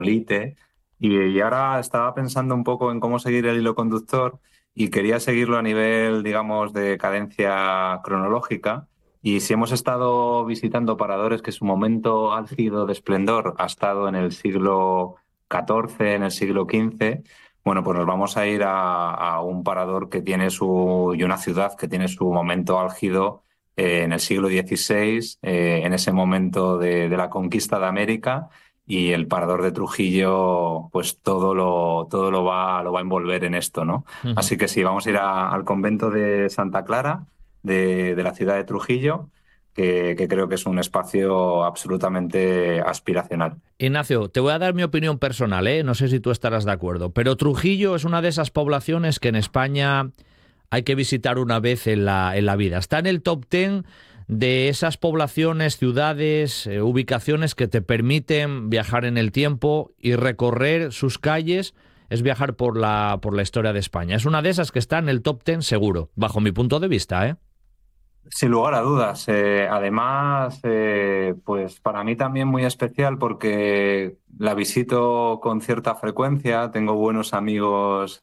Lite, y ahora estaba pensando un poco en cómo seguir el hilo conductor y quería seguirlo a nivel, digamos, de cadencia cronológica. Y si hemos estado visitando paradores que su momento álgido de esplendor ha estado en el siglo XIV, en el siglo XV, bueno, pues nos vamos a ir a un parador que tiene y una ciudad que tiene su momento álgido en el siglo XVI, en ese momento de la conquista de América, y el parador de Trujillo, pues todo lo va a envolver en esto, ¿no? Ujú. Así que sí, vamos a ir al convento de Santa Clara, de la ciudad de Trujillo, que creo que es un espacio absolutamente aspiracional. Ignacio, te voy a dar mi opinión personal, ¿eh? No sé si tú estarás de acuerdo, pero Trujillo es una de esas poblaciones que en España hay que visitar una vez en la vida. Está en el top 10 de esas poblaciones, ciudades, ubicaciones que te permiten viajar en el tiempo y recorrer sus calles. Es viajar por la historia de España. Es una de esas que está en el top 10 seguro, bajo mi punto de vista, ¿eh? Sin lugar a dudas. Además, pues para mí también muy especial porque la visito con cierta frecuencia, tengo buenos amigos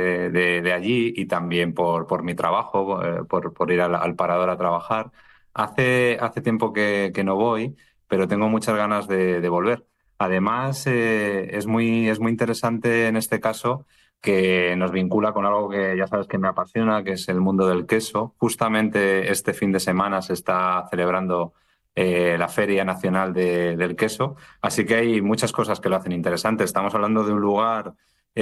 de allí y también por mi trabajo, por ir al parador a trabajar. Hace tiempo que no voy, pero tengo muchas ganas de volver. Además, es muy interesante en este caso que nos vincula con algo que ya sabes que me apasiona, que es el mundo del queso. Justamente este fin de semana se está celebrando la Feria Nacional del Queso, así que hay muchas cosas que lo hacen interesante. Estamos hablando de un lugar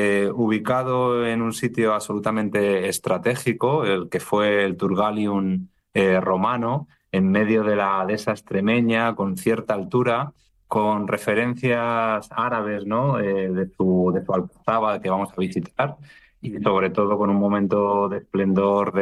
ubicado en un sitio absolutamente estratégico, el que fue el Turgalium romano, en medio de la dehesa extremeña, con cierta altura, con referencias árabes, ¿no? De su alcazaba que vamos a visitar, y sobre todo con un momento de esplendor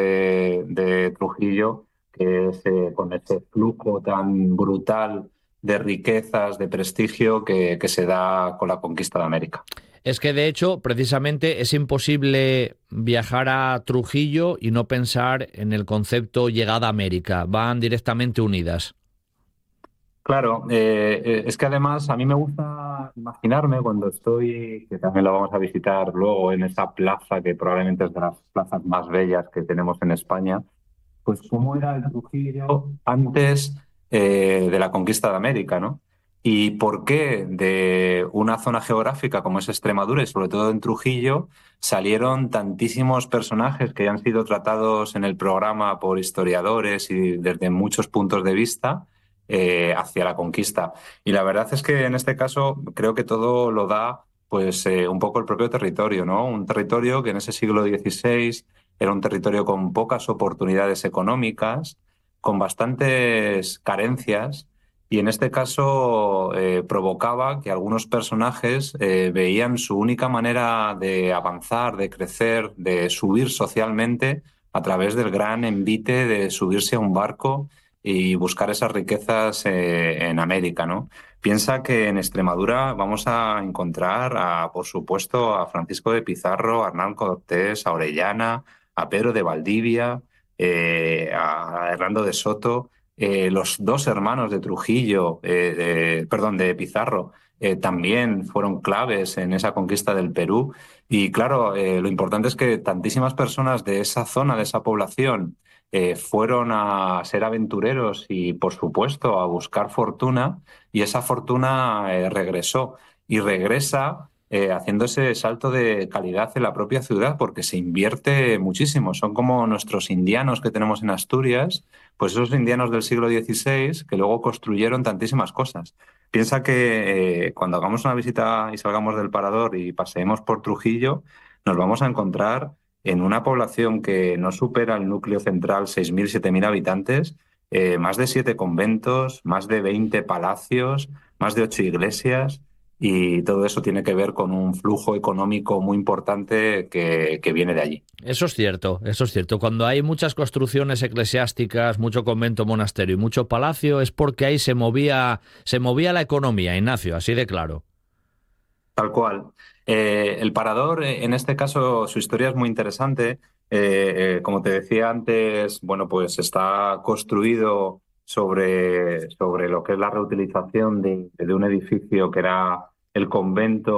de Trujillo, que es con ese flujo tan brutal de riquezas, de prestigio que se da con la conquista de América. Es que de hecho, precisamente es imposible viajar a Trujillo y no pensar en el concepto llegada a América. Van directamente unidas. Claro, es que además a mí me gusta imaginarme cuando estoy, que también lo vamos a visitar luego en esa plaza que probablemente es de las plazas más bellas que tenemos en España, pues cómo era el Trujillo antes de la conquista de América, ¿no? Y por qué de una zona geográfica como es Extremadura y sobre todo en Trujillo salieron tantísimos personajes que ya han sido tratados en el programa por historiadores y desde muchos puntos de vista hacia la conquista. Y la verdad es que en este caso creo que todo lo da pues un poco el propio territorio, ¿no? Un territorio que en ese siglo XVI era un territorio con pocas oportunidades económicas, con bastantes carencias, y en este caso provocaba que algunos personajes veían su única manera de avanzar, de crecer, de subir socialmente a través del gran envite de subirse a un barco y buscar esas riquezas en América, ¿no? Piensa que en Extremadura vamos a encontrar, por supuesto, a Francisco de Pizarro, a Hernán Cortés, a Orellana, a Pedro de Valdivia, a Hernando de Soto, los dos hermanos de Trujillo, perdón, de Pizarro, también fueron claves en esa conquista del Perú. Y claro, lo importante es que tantísimas personas de esa zona, de esa población, fueron a ser aventureros y, por supuesto, a buscar fortuna, y esa fortuna regresó y regresa haciendo ese salto de calidad en la propia ciudad porque se invierte muchísimo. Son como nuestros indianos que tenemos en Asturias, pues esos indianos del siglo XVI que luego construyeron tantísimas cosas. Piensa que cuando hagamos una visita y salgamos del Parador y paseemos por Trujillo, nos vamos a encontrar en una población que no supera el núcleo central 6.000, 7.000 habitantes, más de 7 conventos, más de 20 palacios, más de 8 iglesias, y todo eso tiene que ver con un flujo económico muy importante que viene de allí. Eso es cierto, eso es cierto. Cuando hay muchas construcciones eclesiásticas, mucho convento, monasterio y mucho palacio, es porque ahí se movía la economía, Ignacio, así de claro. Tal cual. El Parador, en este caso, su historia es muy interesante. Como te decía antes, bueno, pues está construido sobre lo que es la reutilización de un edificio que era el convento